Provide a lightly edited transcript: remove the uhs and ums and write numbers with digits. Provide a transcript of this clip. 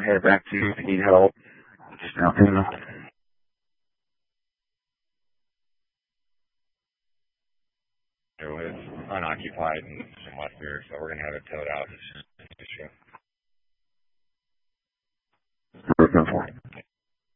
head back to you if you need help. Just now, it was unoccupied and somewhat here, so we're going to have it towed out as soon as we can.